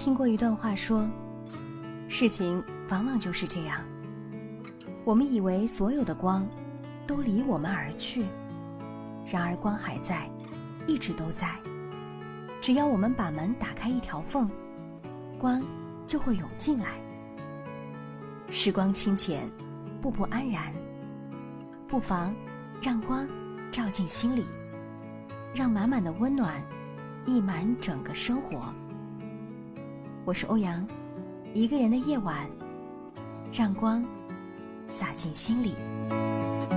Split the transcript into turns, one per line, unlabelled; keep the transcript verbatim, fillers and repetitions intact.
听过一段话说，事情往往就是这样，我们以为所有的光都离我们而去，然而光还在，一直都在。只要我们把门打开一条缝，光就会涌进来。时光清浅，步步安然，不妨让光照进心里，让满满的温暖溢满整个生活。我是欧阳，一个人的夜晚，让光洒进心里。